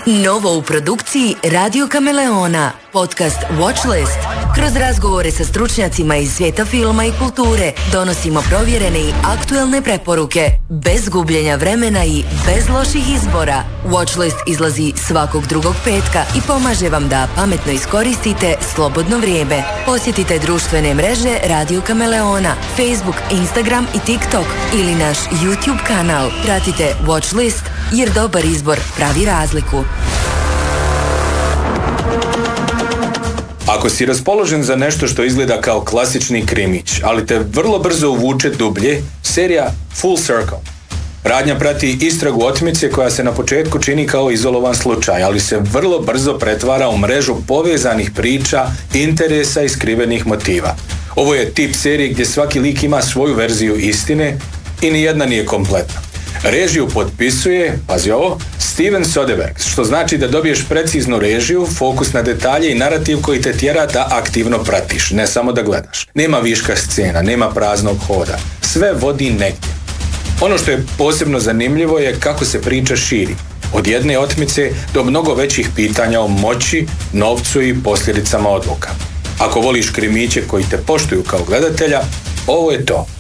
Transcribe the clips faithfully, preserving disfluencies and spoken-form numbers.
Novo u produkciji Radio Kameleona, podcast Watchlist. Kroz razgovore sa stručnjacima iz svijeta filma i kulture donosimo provjerene i aktuelne preporuke, bez gubljenja vremena i bez loših izbora. Watchlist izlazi svakog drugog petka i pomaže vam da pametno iskoristite slobodno vrijeme. Posjetite društvene mreže Radio Kameleona, Facebook, Instagram i TikTok ili naš YouTube kanal. Pratite Watchlist jer dobar izbor pravi razliku. Ako si raspoložen za nešto što izgleda kao klasični krimić, ali te vrlo brzo uvuče dublje, serija Full Circle. Radnja prati istragu otmice koja se na početku čini kao izolovan slučaj, ali se vrlo brzo pretvara u mrežu povezanih priča, interesa i skrivenih motiva. Ovo je tip serije gdje svaki lik ima svoju verziju istine i nijedna nije kompletna. Režiju potpisuje, pazi ovo, Steven Soderbergh, što znači da dobiješ preciznu režiju, fokus na detalje i narativ koji te tjera da aktivno pratiš, ne samo da gledaš. Nema viška scena, nema praznog hoda, sve vodi negdje. Ono što je posebno zanimljivo je kako se priča širi, od jedne otmice do mnogo većih pitanja o moći, novcu i posljedicama odluka. Ako voliš krimiće koji te poštuju kao gledatelja, ovo je to.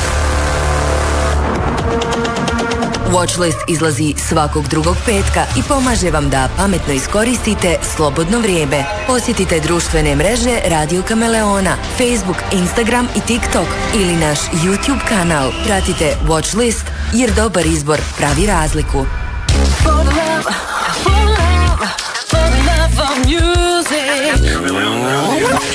Watchlist izlazi svakog drugog petka i pomaže vam da pametno iskoristite slobodno vrijeme. Posjetite društvene mreže Radio Kameleona, Facebook, Instagram i TikTok ili naš YouTube kanal. Pratite Watchlist jer dobar izbor pravi razliku. For love, for love, for love of music.